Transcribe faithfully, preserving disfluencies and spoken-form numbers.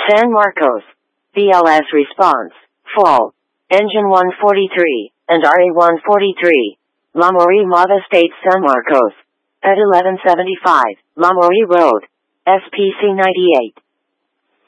San Marcos. B L S response. Fall. Engine one forty-three, and R A one forty-three. La Marie Mata State San Marcos. At eleven seventy-five, La Marie Road. S P C ninety-eight.